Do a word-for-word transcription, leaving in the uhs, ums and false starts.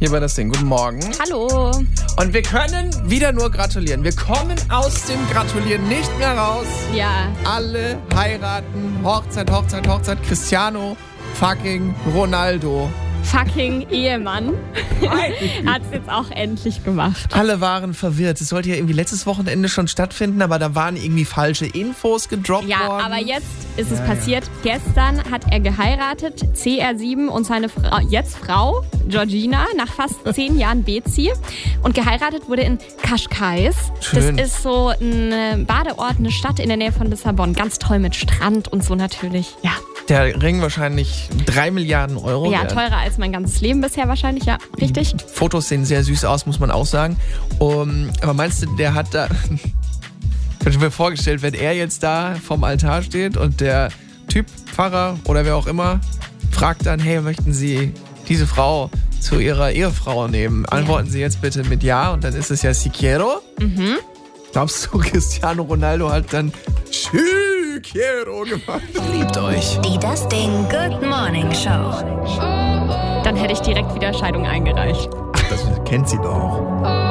Hier bei das Ding. Guten Morgen. Hallo. Und wir können wieder nur gratulieren. Wir kommen aus dem Gratulieren nicht mehr raus. Ja. Alle heiraten. Hochzeit, Hochzeit, Hochzeit. Cristiano fucking Ronaldo. Fucking Ehemann. Hat es jetzt auch endlich gemacht. Alle waren verwirrt. Es sollte ja irgendwie letztes Wochenende schon stattfinden, aber da waren irgendwie falsche Infos gedroppt Ja, worden. aber jetzt ist es Ja, passiert. Gestern hat er geheiratet, C R sieben und seine Frau, jetzt Frau, Georgina, nach fast zehn Jahren Bezi. Und geheiratet wurde in Cascais. Schön. Das ist so ein Badeort, eine Stadt in der Nähe von Lissabon. Ganz toll mit Strand und so natürlich. Ja, Der Ring wahrscheinlich drei Milliarden Euro. ja wert. teurer als mein ganzes Leben bisher wahrscheinlich. Ja, richtig. Fotos sehen sehr süß aus, muss man auch sagen. Um, aber meinst du, der hat da... Ich habe mir vorgestellt, wenn er jetzt da vom Altar steht und der Typ, Pfarrer oder wer auch immer, fragt dann, hey, möchten Sie diese Frau zu Ihrer Ehefrau nehmen? Antworten Sie jetzt bitte mit Ja und dann ist es ja Si quiero. Mhm. Glaubst du, Cristiano Ronaldo hat dann Si quiero gemacht? Liebt euch. Die Das Ding Good Morning Show. Dann hätte ich direkt wieder Scheidung eingereicht. Das kennt sie doch.